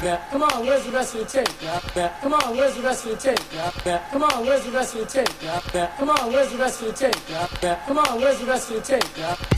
Come on, where's the rest of your tape? Come on, where's the rest of your tape? Come on, where's the rest of your tape? Come on, where's the rest of your tape? Come on, where's the rest of your tape?